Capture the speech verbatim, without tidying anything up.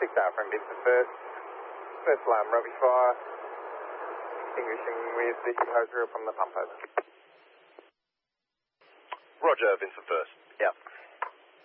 six Alpha and Vincent first. First alarm, rugby fire. Extinguishing with the hose reel from the pump over. Roger, Vincent first. Yeah.